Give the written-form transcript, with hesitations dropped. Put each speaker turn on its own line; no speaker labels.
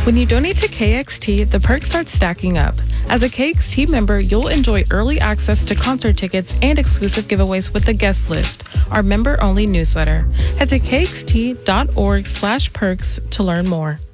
When you donate to KXT, the perks start stacking up. As a KXT member, you'll enjoy early access to concert tickets and exclusive giveaways with the guest list, our member-only newsletter. Head to kxt.org/perks to learn more.